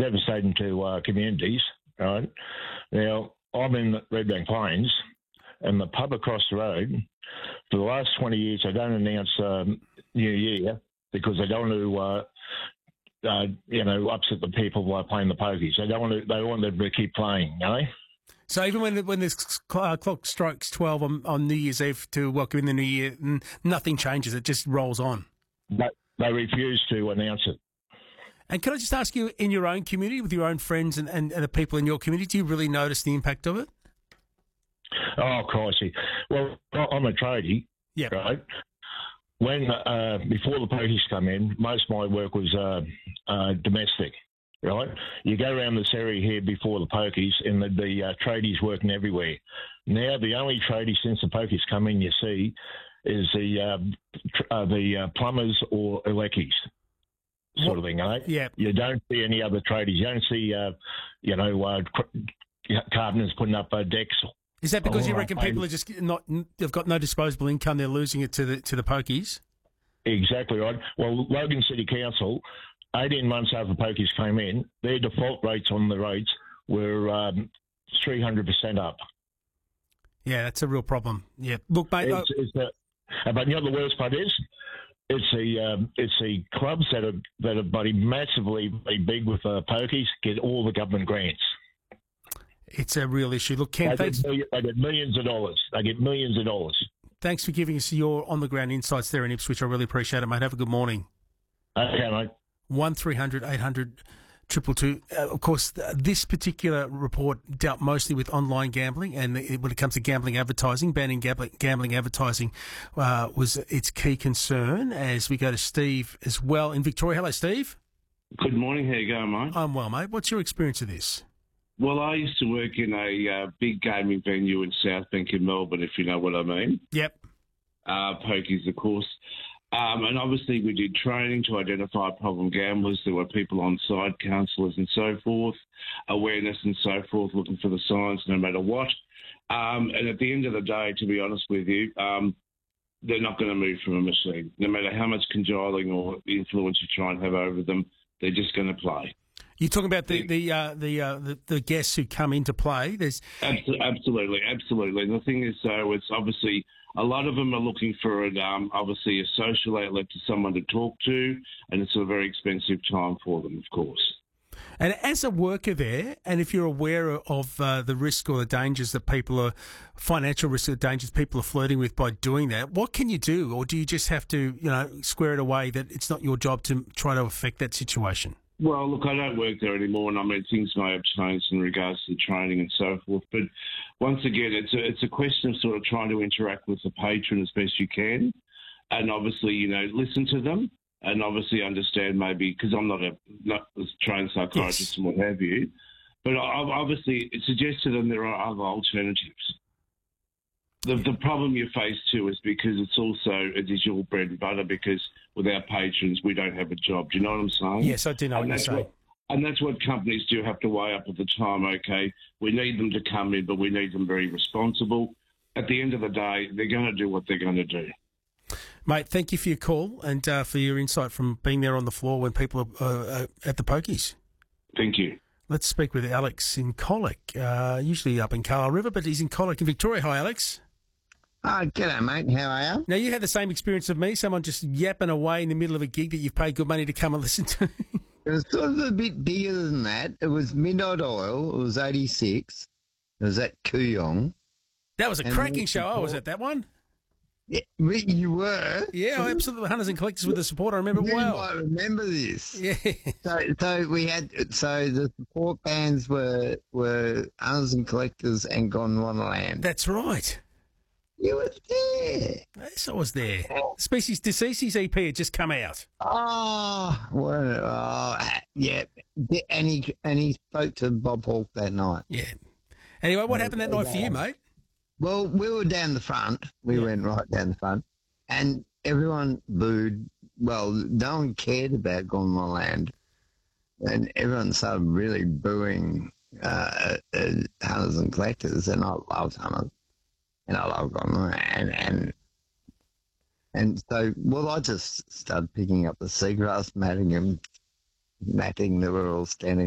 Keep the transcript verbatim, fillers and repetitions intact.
devastating to uh, communities, right? Now, I'm in the Redbank Plains, and the pub across the road, for the last twenty years, they don't announce um, New Year because they don't want to, uh, uh, you know, upset the people by playing the pokies. They don't want to. They want them to keep playing, you know. So even when when this uh, clock strikes twelve on, on New Year's Eve to welcome in the new year, nothing changes. It just rolls on. But they refuse to announce it. And can I just ask you, in your own community, with your own friends and, and, and the people in your community, do you really notice the impact of it? Oh, crikey. Well, I'm a tradie, yep. right? When, uh, before the pokies come in, most of my work was uh, uh, domestic, right? You go around this area here before the pokies, and the, the uh, tradies working everywhere. Now, the only tradie since the pokies come in you see is the uh, tr- uh, the uh, plumbers or eleckies. Sort of thing, eh? Yeah. You don't see any other tradies. You don't see, uh, you know, uh, carpenters putting up uh, decks. Is that because you reckon people are just not? They've got no disposable income. They're losing it to the to the pokies. Exactly right. Well, Logan City Council, eighteen months after the pokies came in, their default rates on the roads were um, three hundred percent up. Yeah, that's a real problem. Yeah, look, mate. It's, it's the, but you know the worst part is. It's the um, it's the clubs that are that are buddy massively big with uh, pokies get all the government grants. It's a real issue. Look, Ken, they thanks. Get, they get millions of dollars. They get millions of dollars. Thanks for giving us your on the ground insights there in Ipswich. I really appreciate it, mate. Have a good morning. Okay, mate. One three hundred eight hundred triple two. Uh, of course, th- this particular report dealt mostly with online gambling, and the, when it comes to gambling advertising, banning gambling, gambling advertising uh, was its key concern. As we go to Steve as well in Victoria. Hello, Steve. Good morning. How you going, mate? I'm well, mate. What's your experience of this? Well, I used to work in a uh, big gaming venue in South Bank in Melbourne, if you know what I mean. Yep. Uh, pokies, of course. Um, and obviously we did training to identify problem gamblers. There were people on site, counsellors and so forth, awareness and so forth, looking for the signs no matter what. Um, and at the end of the day, to be honest with you, um, they're not going to move from a machine. No matter how much cajoling or influence you try and have over them, they're just going to play. You're talking about the the uh, the, uh, the the guests who come into play. There's absolutely, absolutely. And the thing is, though, it's obviously a lot of them are looking for an, um, obviously a social outlet to someone to talk to, and it's a very expensive time for them, of course. And as a worker there, and if you're aware of uh, the risk or the dangers that people are, financial risks or dangers people are flirting with by doing that, what can you do? Or do you just have to, you know, square it away that it's not your job to try to affect that situation? Well, look, I don't work there anymore, and I mean, things may have changed in regards to training and so forth. But once again, it's a, it's a question of sort of trying to interact with the patron as best you can, and obviously, you know, listen to them, and obviously understand maybe, because I'm not a, not a trained psychiatrist yes. and what have you, but I've obviously suggest to them there are other alternatives. The, the problem you face too is because it's also, it is your bread and butter, because without patrons, we don't have a job. Do you know what I'm saying? Yes, I do know and what you're saying. What, and that's what companies do have to weigh up at the time. Okay, we need them to come in, but we need them very responsible. At the end of the day, they're going to do what they're going to do. Mate, thank you for your call and uh, for your insight from being there on the floor when people are uh, at the pokies. Thank you. Let's speak with Alex in Colac, uh, usually up in Carlisle River, but he's in Colac in Victoria. Hi, Alex. Oh, g'day, mate. How are you? Now, you had the same experience of me, someone just yapping away in the middle of a gig that you've paid good money to come and listen to. It was sort of a bit bigger than that. It was Midnight Oil. It was eighty-six. It was at Kooyong. That was a and cracking show. I was at that one. Yeah, you were? Yeah, absolutely. Hunters and Collectors with the support. I remember you well. You might remember this. Yeah. So, so we had, so the support bands were, were Hunters and Collectors and Gone Wonderland. That's right. You were there. Yes, I was there. Species Deceases E P had just come out. Oh, well, oh, yeah. And he, and he spoke to Bob Hawke that night. Yeah. Anyway, what happened that night for you, mate? Well, we were down the front. We yeah. went right down the front. And everyone booed. Well, no one cared about Gone Wonderland. And everyone started really booing uh, uh, Hunters and Collectors. And I loved Hunters. And I love Gone Wonderland. And, and, and so, well, I just started picking up the seagrass, matting them, matting. They were all standing